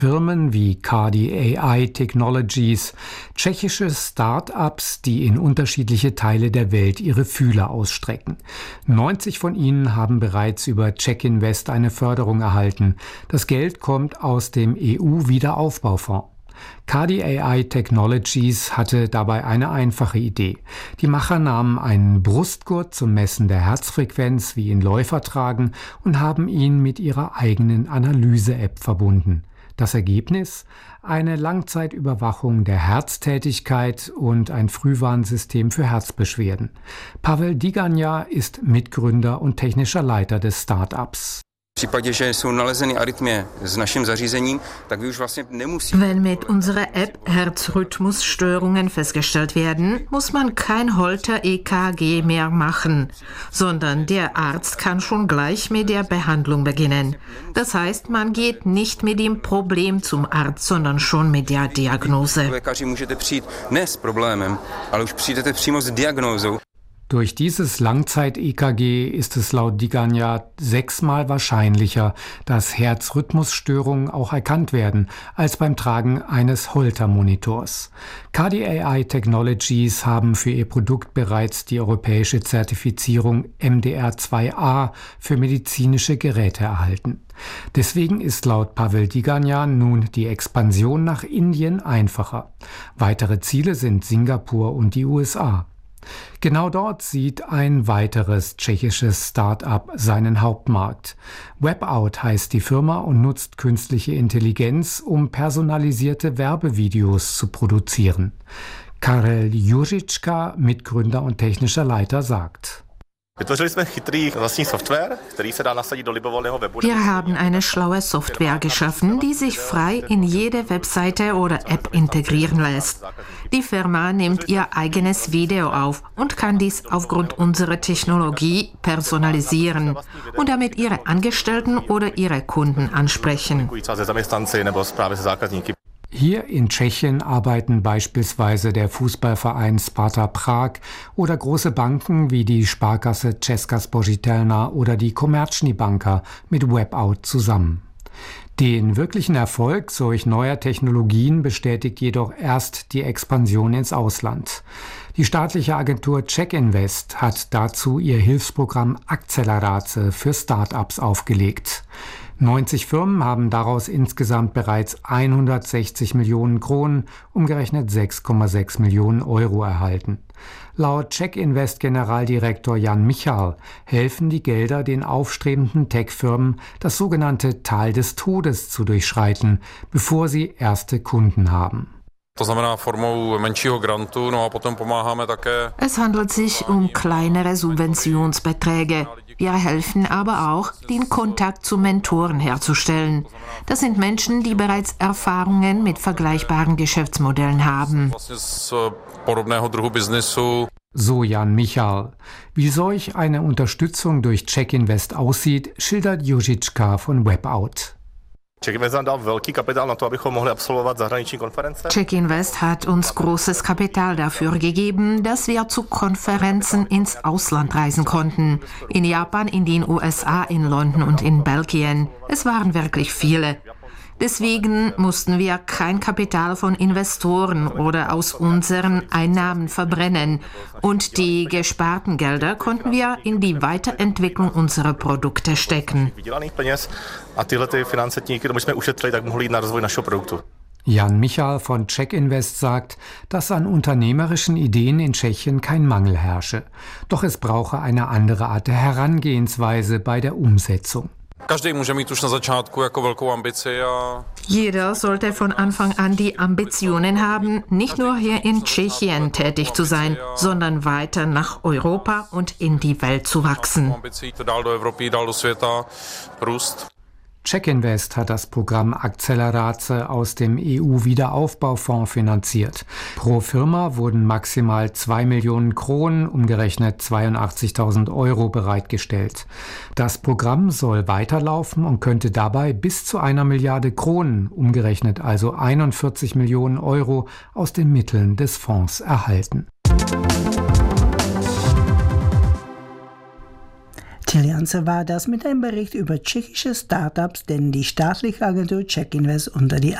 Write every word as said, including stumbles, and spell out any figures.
Firmen wie K D A I Technologies, tschechische Start-ups, die in unterschiedliche Teile der Welt ihre Fühler ausstrecken. neunzig von ihnen haben bereits über CzechInvest eine Förderung erhalten. Das Geld kommt aus dem E U-Wiederaufbaufonds. K D A I Technologies hatte dabei eine einfache Idee. Die Macher nahmen einen Brustgurt zum Messen der Herzfrequenz, wie ihn Läufer tragen, und haben ihn mit ihrer eigenen Analyse-App verbunden. Das Ergebnis? Eine Langzeitüberwachung der Herztätigkeit und ein Frühwarnsystem für Herzbeschwerden. Pavel Diganja ist Mitgründer und technischer Leiter des Start-ups. Wenn mit unserer App Herzrhythmusstörungen festgestellt werden, muss man kein Holter-E K G mehr machen, sondern der Arzt kann schon gleich mit der Behandlung beginnen. Das heißt, man geht nicht mit dem Problem zum Arzt, sondern schon mit der Diagnose. Durch dieses Langzeit-E K G ist es laut Diganja sechsmal wahrscheinlicher, dass Herzrhythmusstörungen auch erkannt werden, als beim Tragen eines Holter-Monitors. K D A I Technologies haben für ihr Produkt bereits die europäische Zertifizierung M D R zwei A für medizinische Geräte erhalten. Deswegen ist laut Pavel Diganja nun die Expansion nach Indien einfacher. Weitere Ziele sind Singapur und die U S A. Genau dort sieht ein weiteres tschechisches Start-up seinen Hauptmarkt. Webout heißt die Firma und nutzt künstliche Intelligenz, um personalisierte Werbevideos zu produzieren. Karel Juřička, Mitgründer und technischer Leiter, sagt: Wir haben eine schlaue Software geschaffen, die sich frei in jede Webseite oder App integrieren lässt. Die Firma nimmt ihr eigenes Video auf und kann dies aufgrund unserer Technologie personalisieren und damit ihre Angestellten oder ihre Kunden ansprechen. Hier in Tschechien arbeiten beispielsweise der Fußballverein Sparta Prag oder große Banken wie die Sparkasse Česká spořitelna oder die Komerční banka mit Webout zusammen. Den wirklichen Erfolg solch neuer Technologien bestätigt jedoch erst die Expansion ins Ausland. Die staatliche Agentur CzechInvest hat dazu ihr Hilfsprogramm Accelerace für Start-ups aufgelegt. neunzig Firmen haben daraus insgesamt bereits hundertsechzig Millionen Kronen, umgerechnet sechs Komma sechs Millionen Euro erhalten. Laut CzechInvest-Generaldirektor Jan Michal helfen die Gelder den aufstrebenden Tech-Firmen, das sogenannte Tal des Todes zu durchschreiten, bevor sie erste Kunden haben. Es handelt sich um kleinere Subventionsbeträge. Wir helfen aber auch, den Kontakt zu Mentoren herzustellen. Das sind Menschen, die bereits Erfahrungen mit vergleichbaren Geschäftsmodellen haben. So Jan Michal. Wie solch eine Unterstützung durch CzechInvest aussieht, schildert Juřička von Webout. CzechInvest hat uns großes Kapital dafür gegeben, dass wir zu Konferenzen ins Ausland reisen konnten. In Japan, in den U S A, in London und in Belgien. Es waren wirklich viele. Deswegen mussten wir kein Kapital von Investoren oder aus unseren Einnahmen verbrennen. Und die gesparten Gelder konnten wir in die Weiterentwicklung unserer Produkte stecken. Jan Michal von CzechInvest sagt, dass an unternehmerischen Ideen in Tschechien kein Mangel herrsche. Doch es brauche eine andere Art der Herangehensweise bei der Umsetzung. Jeder sollte von Anfang an die Ambitionen haben, nicht nur hier in Tschechien tätig zu sein, sondern weiter nach Europa und in die Welt zu wachsen. CzechInvest hat das Programm Accelerace aus dem E U-Wiederaufbaufonds finanziert. Pro Firma wurden maximal zwei Millionen Kronen, umgerechnet zweiundachtzigtausend Euro, bereitgestellt. Das Programm soll weiterlaufen und könnte dabei bis zu einer Milliarde Kronen, umgerechnet also einundvierzig Millionen Euro, aus den Mitteln des Fonds erhalten. Till Janse war das mit einem Bericht über tschechische Startups, denen die staatliche Agentur CzechInvest unter die